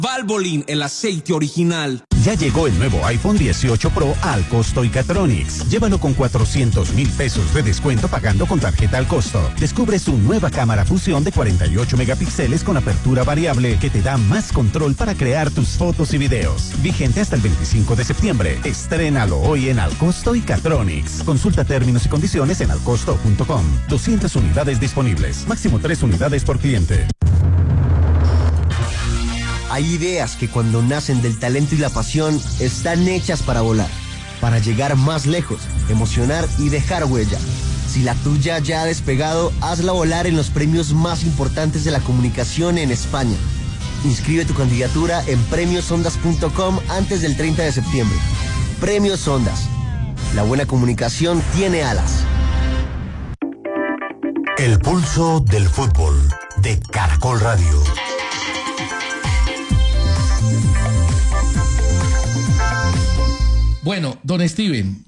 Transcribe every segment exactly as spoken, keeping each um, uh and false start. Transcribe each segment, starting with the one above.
Valvoline, el aceite original. Ya llegó el nuevo iPhone dieciocho Pro al costo Icatronics. Llévalo con cuatrocientos mil pesos de descuento pagando con tarjeta al costo. Descubre su nueva cámara fusión de cuarenta y ocho megapíxeles con apertura variable que te da más control para crear tus fotos y videos. Vigente hasta el veinticinco de septiembre. Estrénalo hoy en Al Costo Icatronics. Consulta términos y condiciones en alcosto punto com. doscientas unidades disponibles. Máximo tres unidades por cliente. Hay ideas que cuando nacen del talento y la pasión están hechas para volar, para llegar más lejos, emocionar y dejar huella. Si la tuya ya ha despegado, hazla volar en los premios más importantes de la comunicación en España. Inscribe tu candidatura en premios ondas punto com antes del treinta de septiembre. Premios Ondas. La buena comunicación tiene alas. El pulso del fútbol de Caracol Radio. Bueno, don Steven,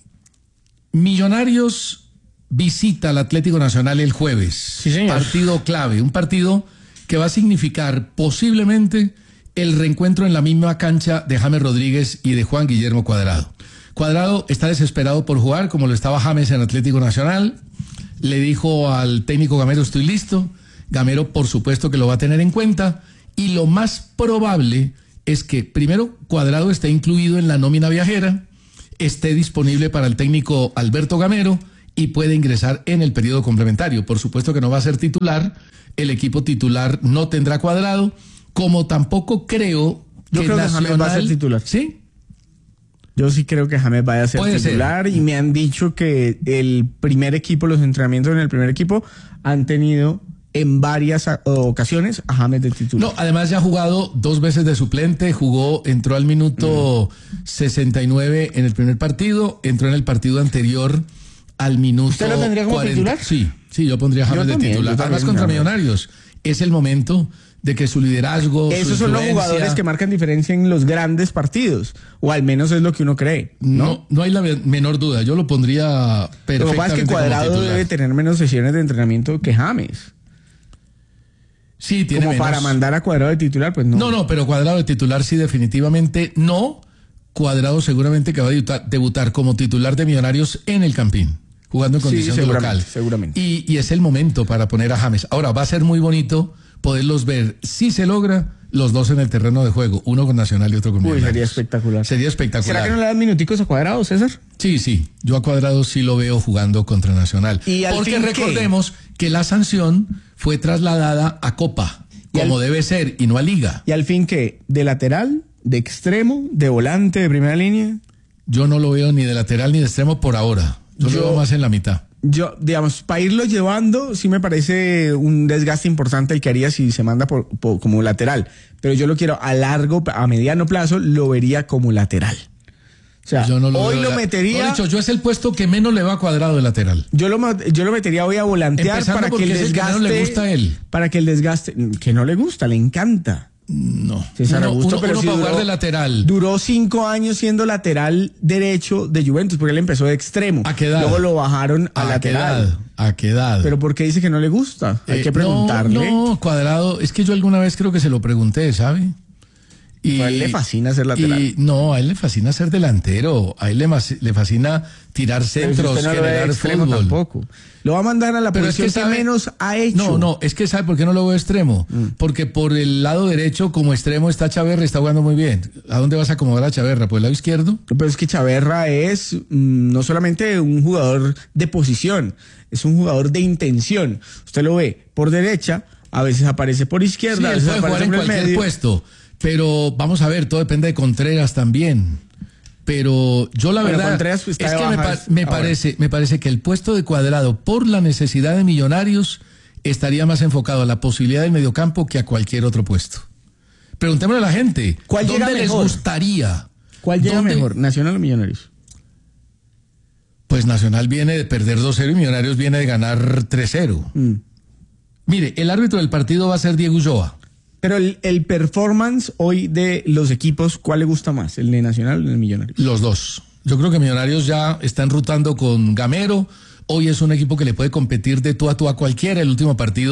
Millonarios visita al Atlético Nacional el jueves. Sí, señor. Partido clave, un partido que va a significar posiblemente el reencuentro en la misma cancha de James Rodríguez y de Juan Guillermo Cuadrado. Cuadrado está desesperado por jugar, como lo estaba James en Atlético Nacional. Le dijo al técnico Gamero, estoy listo. Gamero, por supuesto que lo va a tener en cuenta. Y lo más probable es que, primero, Cuadrado esté incluido en la nómina viajera, esté disponible para el técnico Alberto Gamero y puede ingresar en el periodo complementario. Por supuesto que no va a ser titular, el equipo titular no tendrá Cuadrado, como tampoco creo Yo que creo Nacional... que James va a ser titular. ¿Sí? Yo sí creo que James vaya a ser Puede titular ser. Y me han dicho que el primer equipo, los entrenamientos en el primer equipo han tenido en varias a- ocasiones a James de titular. No, además ya ha jugado dos veces de suplente, jugó, entró al minuto mm. sesenta y nueve en el primer partido, entró en el partido anterior al minuto ¿Usted lo tendría como cuarenta. titular? Sí, sí, yo pondría a James Yo de también, titular. yo también, Además contra James. Millonarios es el momento de que su liderazgo, Esos su son los influencia- jugadores que marcan diferencia en los grandes partidos, o al menos es lo que uno cree, ¿no? No, no hay la menor duda, yo lo pondría perfectamente. Lo que pasa es que como Cuadrado titular. debe tener menos sesiones de entrenamiento que James. Sí, tiene Como menos. para mandar a Cuadrado de titular, pues no. No, no, pero Cuadrado de titular sí, definitivamente no. Cuadrado seguramente que va a debutar, debutar como titular de Millonarios en el Campín, jugando en Sí, condición de seguramente, local. seguramente. Y, y es el momento para poner a James. Ahora, va a ser muy bonito poderlos ver, si se logra, los dos en el terreno de juego, uno con Nacional y otro con Uy, Millonarios. sería espectacular. Sería espectacular. ¿Será que no le dan minuticos a Cuadrado, César? Sí, sí, yo a Cuadrado sí lo veo jugando contra Nacional. ¿Y al Porque fin qué? recordemos que la sanción fue trasladada a Copa, ¿Y como al- debe ser, y no a Liga. ¿Y al fin qué? ¿De lateral? ¿De extremo? ¿De volante? ¿De primera línea? Yo no lo veo ni de lateral ni de extremo por ahora. Yo, Yo- lo veo más en la mitad. Yo, digamos, para irlo llevando, sí me parece un desgaste importante el que haría si se manda por, por- como lateral. Pero yo lo quiero a largo, a mediano plazo, lo vería como lateral. O sea, Yo no lo hoy veo lo de la- metería. Mejor dicho, yo es el puesto que menos le va a Cuadrado de lateral. Yo lo, ma- yo lo metería hoy a volantear Empezando para que porque el es el que desgaste. menos le gusta a él. Para que el desgaste. Que no le gusta, le encanta. No. César uno Augusto, uno, pero uno sí para duró- jugar de lateral. Duró cinco años siendo lateral derecho de Juventus, porque él empezó de extremo. ¿A qué edad? Luego lo bajaron a, ¿A qué lateral. edad? ¿A qué edad? Pero ¿por qué dice que no le gusta? Hay Eh, que preguntarle. No, no, Cuadrado, es que yo alguna vez creo que se lo pregunté, ¿sabe? Y, A él le fascina ser lateral. y- no, a él le fascina ser delantero, a él le, mas- le fascina tirar Pero si centros, usted no lo ve de generar extremo fútbol. tampoco. Lo va a mandar a la Pero es posición que que, sabe- menos ha hecho. No, no, es que ¿sabe por qué no lo veo extremo? Mm. Porque por el lado derecho, como extremo, está Chaverra y está jugando muy bien. ¿A dónde vas a acomodar a Chaverra? ¿Por el lado izquierdo? Pero es que Chaverra es mm, no solamente un jugador de posición, es un jugador de intención. Usted lo ve por derecha, a veces aparece por izquierda, Sí, a él veces puede jugar aparece en por el cualquier medio. puesto. Pero vamos a ver, todo depende de Contreras también. Pero yo la Bueno, verdad Contreras, pues, está es de que me, pa- bajas me ahora. parece, me parece que el puesto de Cuadrado, por la necesidad de Millonarios, estaría más enfocado a la posibilidad del mediocampo que a cualquier otro puesto. Preguntémosle a la gente, ¿Cuál llega ¿dónde les mejor? gustaría? ¿Cuál llega ¿Dónde? mejor, Nacional o Millonarios? Pues Nacional viene de perder dos cero y Millonarios viene de ganar tres cero. Mm. Mire, el árbitro del partido va a ser Diego Ulloa. Pero el, el performance hoy de los equipos, ¿cuál le gusta más? ¿El de Nacional o el de Millonarios? Los dos. Yo creo que Millonarios ya está enrutando con Gamero. Hoy es un equipo que le puede competir de tú a tú a cualquiera. El último partido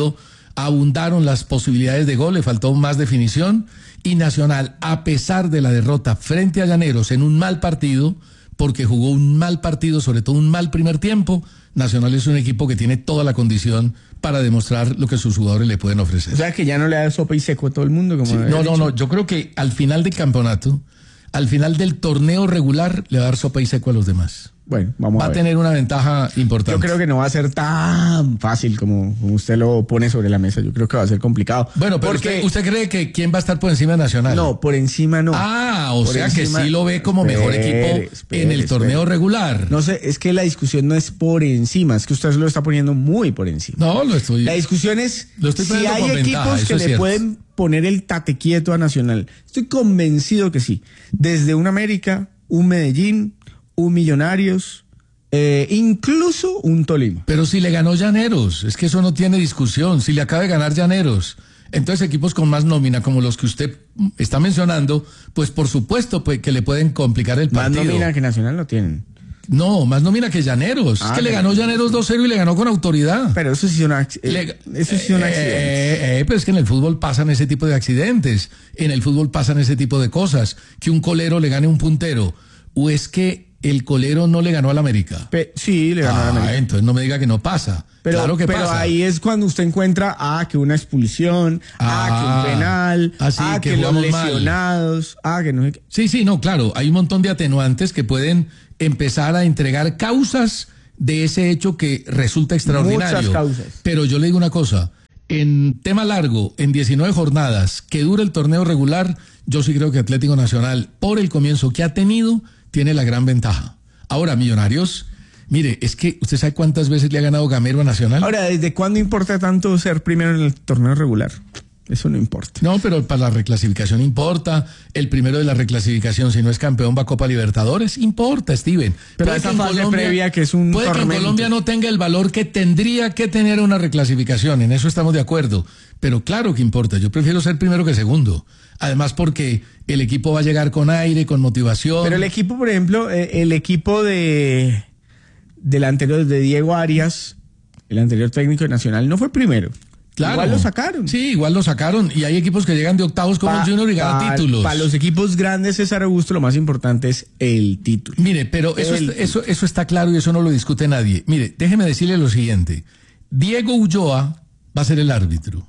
abundaron las posibilidades de gol, le faltó más definición, y Nacional, a pesar de la derrota frente a Llaneros en un mal partido, porque jugó un mal partido, sobre todo un mal primer tiempo, Nacional es un equipo que tiene toda la condición para demostrar lo que sus jugadores le pueden ofrecer. O sea, que ya no le da sopa y seco a todo el mundo. Como Sí, no, no, no, yo creo que al final del campeonato, al final del torneo regular, le va a dar sopa y seco a los demás. Bueno, vamos va a a ver. tener una ventaja importante. Yo creo que no va a ser tan fácil como, como usted lo pone sobre la mesa. Yo creo que va a ser complicado. Bueno, pero porque usted, ¿usted cree que quién va a estar por encima de Nacional? no, por encima no. Ah, o Por sea encima- que sí lo ve como mejor Espere, equipo espere, en el espere. torneo regular. No sé, es que la discusión no es por encima, es que usted lo está poniendo muy por encima. No, lo estoy. La discusión es Lo estoy si poniendo hay con equipos ventaja, que eso es le cierto. pueden poner el tate quieto a Nacional. Estoy convencido que sí. Desde un América, un Medellín, un Millonarios, eh, incluso un Tolima. Pero si le ganó Llaneros, es que eso no tiene discusión. Si le acaba de ganar Llaneros, entonces equipos con más nómina, como los que usted está mencionando, pues por supuesto pues, que le pueden complicar el Más partido. nómina que Nacional no tienen. No, más nómina que Llaneros. Ah, es que le no. ganó Llaneros dos cero y le ganó con autoridad. Pero eso sí son, ac- eh, Le- eso sí son eh, accidentes. eh, eh, pero es que en el fútbol pasan ese tipo de accidentes. En el fútbol pasan ese tipo de cosas. Que un colero le gane a un puntero. O es que el colero no le ganó al América. Pe- sí, le ganó a Ah, América. entonces no me diga que no pasa. Pero, claro que pero pasa. ahí es cuando usted encuentra, ah, que una expulsión, ah, Ah, que un penal, ah, sí, ah, que que, los jugamos mal. lesionados, ah, que no sé qué. Sí, sí, no, claro. Hay un montón de atenuantes que pueden empezar a entregar causas de ese hecho que resulta extraordinario. Muchas causas. Pero yo le digo una cosa. En tema largo, en diecinueve jornadas, que dura el torneo regular, yo sí creo que Atlético Nacional, por el comienzo que ha tenido, tiene la gran ventaja. Ahora, Millonarios, mire, es que usted sabe cuántas veces le ha ganado Gamero a Nacional. Ahora, ¿desde cuándo importa tanto ser primero en el torneo regular? Eso no importa. No, pero para la reclasificación importa. El primero de la reclasificación, si no es campeón, va a Copa Libertadores. Importa, Steven. Pero Puede esa que en fase Colombia- previa que es un Puede que en tormento. Colombia no tenga el valor que tendría que tener una reclasificación. En eso estamos de acuerdo. Pero claro que importa. Yo prefiero ser primero que segundo. Además porque el equipo va a llegar con aire, con motivación. Pero el equipo, por ejemplo, eh, el equipo de del anterior, de Diego Arias, el anterior técnico de Nacional, no fue primero. Claro. Igual lo sacaron. Sí, igual lo sacaron. Y hay equipos que llegan de octavos como el Junior y ganan títulos. Para los equipos grandes, César Augusto, lo más importante es el título. Mire, pero eso, El- está, eso, eso está claro y eso no lo discute nadie. Mire, déjeme decirle lo siguiente. Diego Ulloa va a ser el árbitro.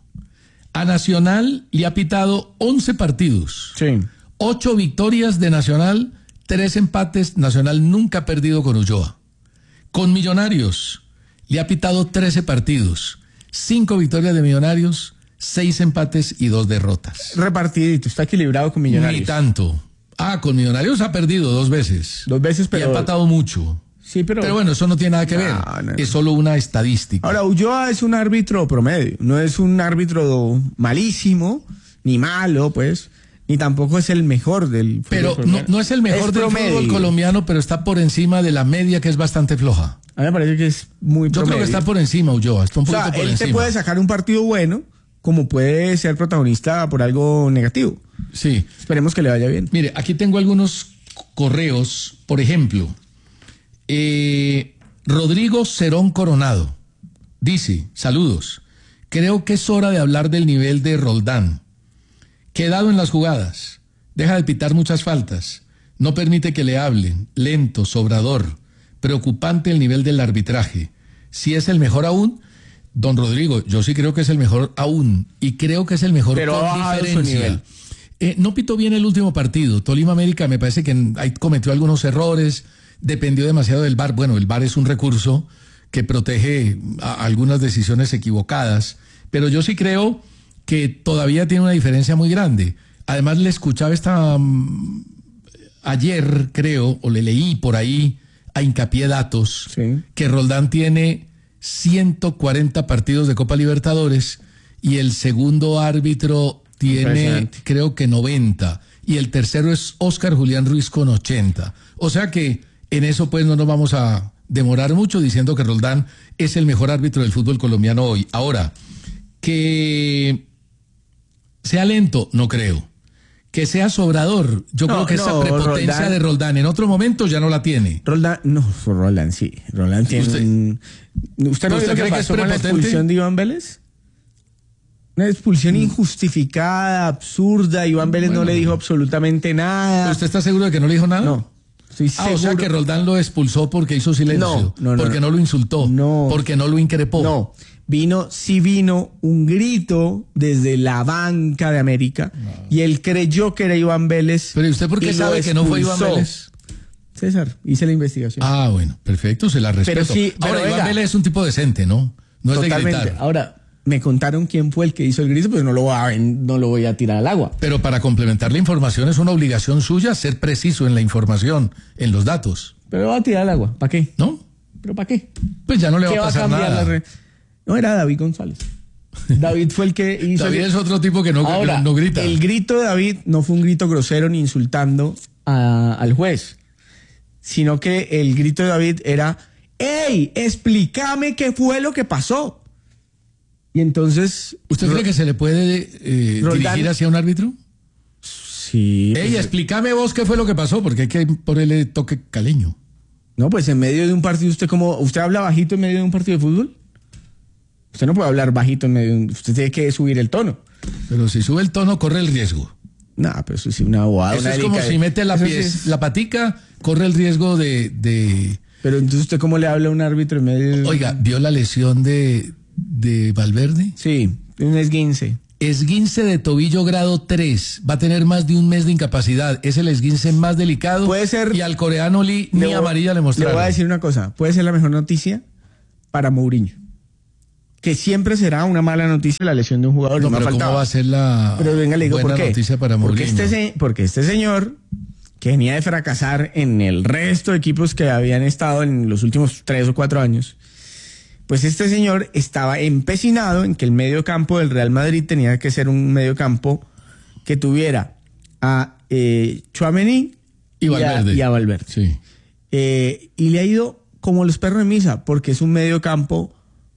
A Nacional le ha pitado once partidos. Sí. Ocho victorias de Nacional, tres empates. Nacional nunca ha perdido con Ulloa. Con Millonarios le ha pitado trece partidos. Cinco victorias de Millonarios, seis empates y dos derrotas. Repartidito, está equilibrado con Millonarios. Ni tanto. Ah, con Millonarios ha perdido dos veces. Dos veces, Y pero... ha empatado mucho. Sí, pero... Pero bueno, eso no tiene nada que No, ver. no, no. Es solo una estadística. Ahora, Ulloa es un árbitro promedio, no es un árbitro malísimo, ni malo, pues, ni tampoco es el mejor del fútbol pero no, colombiano. no es el mejor Es del promedio. fútbol colombiano, pero está por encima de la media, que es bastante floja. A mí me parece que es muy Yo promedio. creo que está por encima, Ulloa. Está un O sea, poquito por él encima. te puede sacar un partido bueno, como puede ser protagonista por algo negativo. Sí. Esperemos que le vaya bien. Mire, aquí tengo algunos correos. Por ejemplo, eh, Rodrigo Cerón Coronado dice, saludos, creo que es hora de hablar del nivel de Roldán. Quedado en las jugadas, deja de pitar muchas faltas, no permite que le hablen, lento, sobrador, preocupante el nivel del arbitraje. Si es el mejor aún, don Rodrigo, yo sí creo que es el mejor aún, y creo que es el mejor Pero ha con bajado su diferencia. nivel. Eh, no pitó bien el último partido. Tolima América me parece que ahí cometió algunos errores, dependió demasiado del V A R. Bueno, el V A R es un recurso que protege a algunas decisiones equivocadas, pero yo sí creo que todavía tiene una diferencia muy grande. Además, le escuchaba esta um, ayer, creo, o le leí por ahí a Hincapié Datos, Sí. que Roldán tiene ciento cuarenta partidos de Copa Libertadores y el segundo árbitro tiene, Impresionante. creo que noventa, y el tercero es Óscar Julián Ruiz con ochenta. O sea que en eso pues no nos vamos a demorar mucho diciendo que Roldán es el mejor árbitro del fútbol colombiano hoy. Ahora, que sea lento, no creo. Que sea sobrador, yo No, creo que esa no, prepotencia Roldán- de Roldán en otro momento ya no la tiene. Roldán, no, Roldán sí. Roldán tiene ¿Usted- un... ¿Usted no ¿Usted vio lo cree que que es pasó con la prepotente? expulsión de Iván Vélez? Una expulsión injustificada, absurda. Iván Vélez Bueno, no le dijo absolutamente nada. ¿Usted está seguro de que no le dijo nada? No. Estoy Ah, seguro. o sea que Roldán lo expulsó porque hizo silencio. No, no, no, porque no. no lo insultó. No. Porque no lo increpó. No, vino, sí vino un grito desde la banca de América y él creyó que era Iván Vélez. Pero ¿y usted por qué y lo sabe que no fue Iván expulsó. Vélez? César, hice la investigación. Ah, bueno, perfecto, se la respeto. Pero sí, pero Ahora, Iván venga. Vélez es un tipo decente, ¿no? No es Totalmente. de gritar. Ahora, me contaron quién fue el que hizo el grito, pues no lo voy a, no lo voy a tirar al agua. Pero para complementar la información es una obligación suya ser preciso en la información, en los datos, Pero lo voy a tirar al agua. ¿Para qué? ¿no? ¿Pero para qué? Pues ya no le va ¿Qué a va a pasar cambiar nada. la re- No, era David González. David fue el que hizo. David el... es otro tipo que no, Ahora, no grita. el grito de David no fue un grito grosero ni insultando a- al juez, sino que el grito de David era: ¡Ey, explícame qué fue lo que pasó! Y entonces... ¿Usted Ro- cree que se le puede eh, Roldán- dirigir hacia un árbitro? Sí. Ey, pues, explícame vos qué fue lo que pasó, porque hay que ponerle toque caleño. no, pues en medio de un partido, ¿usted cómo, usted habla bajito en medio de un partido de fútbol? Usted no puede hablar bajito en medio de un... Usted tiene que subir el tono. Pero si sube el tono, corre el riesgo. Nah, pero eso sí, una bobada. Eso una es como delicadeza. si mete la, Eso pies, sí es- la patica, corre el riesgo de, de... Pero entonces, ¿usted cómo le habla a un árbitro en medio de... Oiga, ¿vio la lesión de, de Valverde? Sí, un esguince. Esguince de tobillo grado tres. Va a tener más de un mes de incapacidad. Es el esguince más delicado. Puede ser- Y al coreano Lee ni Le voy- amarilla le mostraron. Le voy a decir una cosa. Puede ser la mejor noticia para Mourinho. Que siempre será una mala noticia la lesión de un jugador. No, me ha pero ¿cómo faltado. va a ser la Pero venga, le digo buena por qué. noticia para porque, Mourinho? este, se- porque este señor, que venía de fracasar en el resto de equipos que habían estado en los últimos tres o cuatro años, pues este señor estaba empecinado en que el medio campo del Real Madrid tenía que ser un medio campo que tuviera a eh, Tchouaméni Y Valverde. y a Valverde. Sí. Eh, y le ha ido como los perros de misa, porque es un medio campo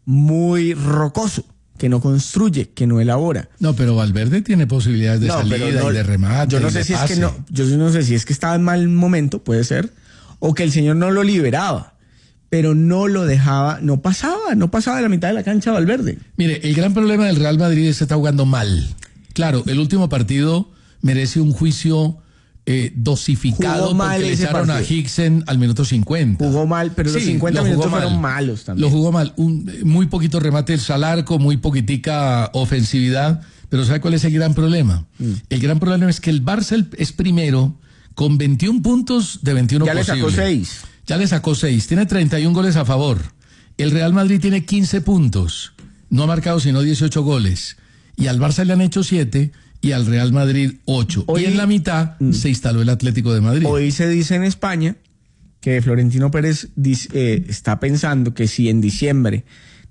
muy rocoso, que no construye, que no elabora. No, pero Valverde tiene posibilidades de salida no- y de remate. Yo no y sé de si es que pase. no, yo no sé si es que estaba en mal momento, puede ser, o que el señor no lo liberaba, pero no lo dejaba, no pasaba, no pasaba de la mitad de la cancha Valverde. Mire, el gran problema del Real Madrid es que está jugando mal. Claro, el último partido merece un juicio eh, dosificado Jugó mal porque le ese echaron a partido. Hicksen al minuto cincuenta. Jugó mal, pero los Sí, cincuenta lo jugó minutos fueron mal. malos también. Lo jugó mal. Un, muy poquito remate al arco, muy poquitica ofensividad. Pero ¿sabe cuál es el gran problema? Mm. El gran problema es que el Barça es primero con veintiún puntos de veintiuno Ya le posibles. sacó seis. Ya le sacó seis. Tiene treinta y un goles a favor. El Real Madrid tiene quince puntos. No ha marcado sino dieciocho goles. Y al Barça le han hecho siete y al Real Madrid ocho. Hoy- y en la mitad se instaló el Atlético de Madrid. Hoy se dice en España que Florentino Pérez dice- eh, está pensando que si en diciembre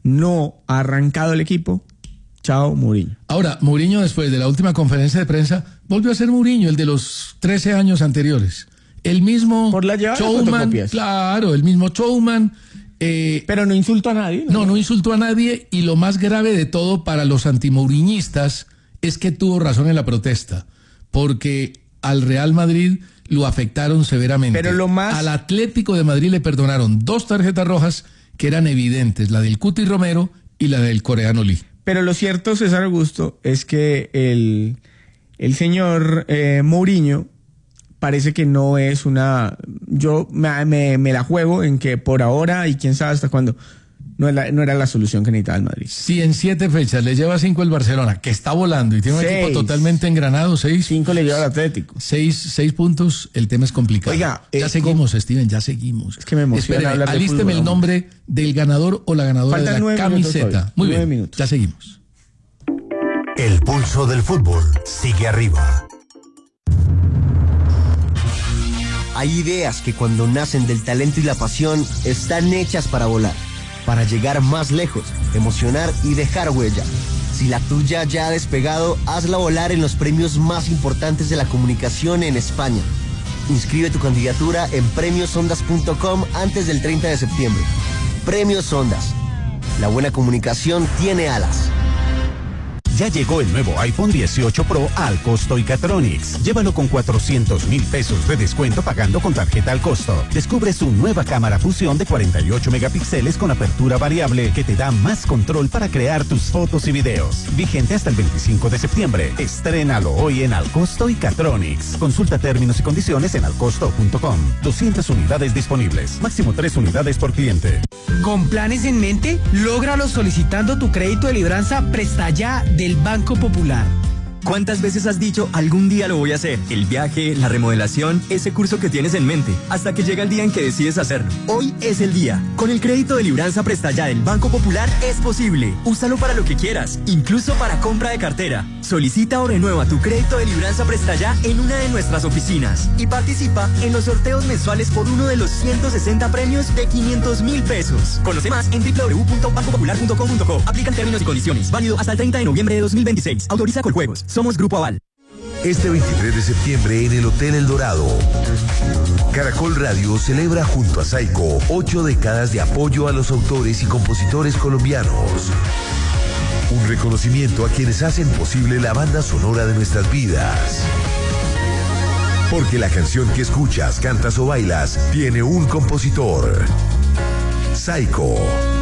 no ha arrancado el equipo, chao Mourinho. Ahora, Mourinho, después de la última conferencia de prensa, volvió a ser Mourinho, el de los trece años anteriores. El mismo Por la llevada de showman, fotocopias. claro, el mismo showman. eh, Pero no insultó a nadie. no, no insultó a nadie y lo más grave de todo para los antimouriñistas es que tuvo razón en la protesta, porque al Real Madrid lo afectaron severamente. Pero lo más- Al Atlético de Madrid le perdonaron dos tarjetas rojas que eran evidentes, la del Cuti Romero y la del coreano Lee. Pero lo cierto, César Augusto, es que el, el señor eh, Mourinho parece que no es una... Yo me, me- me la juego en que por ahora y quién sabe hasta cuándo no, es la- no era la solución que necesitaba el Madrid. Si en siete fechas le lleva cinco el Barcelona, que está volando y tiene un Seis. equipo totalmente engranado, seis, Cinco le lleva al Atlético. seis, seis puntos, el tema es complicado. Oiga, ya eh, seguimos, Steven, ya seguimos. Es que me emociona Espéreme, hablar de alísteme fútbol, el hombre. nombre del ganador o la ganadora Faltan de la nueve minutos camiseta. todavía, Muy nueve bien, minutos. ya seguimos. El pulso del fútbol sigue arriba. Hay ideas que cuando nacen del talento y la pasión están hechas para volar, para llegar más lejos, emocionar y dejar huella. Si la tuya ya ha despegado, hazla volar en los premios más importantes de la comunicación en España. Inscribe tu candidatura en premios ondas punto com antes del treinta de septiembre. Premios Ondas. La buena comunicación tiene alas. Ya llegó el nuevo iPhone dieciocho Pro al costo Icatronics. Llévalo con cuatrocientos mil pesos de descuento pagando con tarjeta al costo. Descubre su nueva cámara fusión de cuarenta y ocho megapíxeles con apertura variable que te da más control para crear tus fotos y videos. Vigente hasta el veinticinco de septiembre. Estrénalo hoy en Al Costo Icatronics. Consulta términos y condiciones en alcosto punto com. doscientas unidades disponibles. Máximo tres unidades por cliente. Con planes en mente, lógralo solicitando tu crédito de libranza Presta Ya del Banco Popular. ¿Cuántas veces has dicho algún día lo voy a hacer? El viaje, la remodelación, ese curso que tienes en mente, hasta que llega el día en que decides hacerlo. Hoy es el día. Con el crédito de libranza Presta Ya del Banco Popular es posible. Úsalo para lo que quieras, incluso para compra de cartera. Solicita o renueva tu crédito de libranza Presta Ya en una de nuestras oficinas y participa en los sorteos mensuales por uno de los ciento sesenta premios de quinientos mil pesos. Conoce más en doble u doble u doble u punto banco popular punto com punto co. Aplican términos y condiciones. Válido hasta el treinta de noviembre de dos mil veintiséis. Autoriza Coljuegos. Somos Grupo Aval. Este veintitrés de septiembre en el Hotel El Dorado, Caracol Radio celebra junto a Saico ocho décadas de apoyo a los autores y compositores colombianos. Un reconocimiento a quienes hacen posible la banda sonora de nuestras vidas. Porque la canción que escuchas, cantas o bailas tiene un compositor. Saico.